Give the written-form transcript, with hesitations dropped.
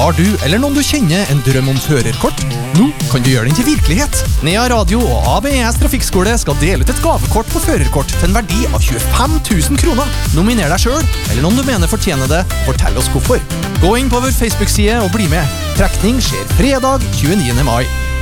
Har du eller noen du kjenner en drøm om førerkort? Nå kan du gjøre den til virkelighet. Nea Radio og ABES Trafikkskole skal dele ut et gavekort på førerkort til en verdi av 25 000 kroner. Nominer deg selv, eller noen du mener fortjener det. Fortell oss hvorfor. Gå inn på vår Facebook-side og bli med. Trekning skjer fredag 29. mai.